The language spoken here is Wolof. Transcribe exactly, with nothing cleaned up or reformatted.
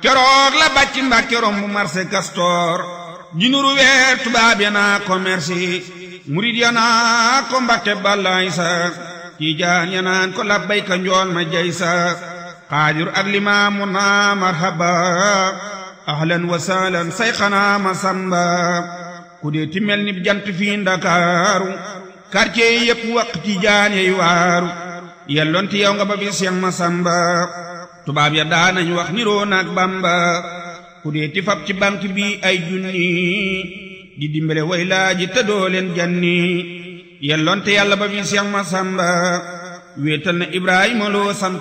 keroog la bàcc Mbàkke romb marché Castor di nuru weer tubaab ya naa ko merci murid ya naa ko Mbàkke balaay sa Tijaan ya naan ko labbayka njool ma jay sa Xaadir ak Limaamu naa marhaba ahlan wa sahlan sayxanaa ma samba ku dee ti mel ni jant fii Ndakaaru quartier yi yépp waq Tijaan yey waaru yelloonti yow nga ba bi Seex Masamba tubaab ya daanañ wax niroo naak Bamba ku dee ti fab ci banque bi ay junni di dimbale way laaji te doo leen janni yelloonte yàlla ba bi Seex Masamba wéetal na Ibrahima loo sant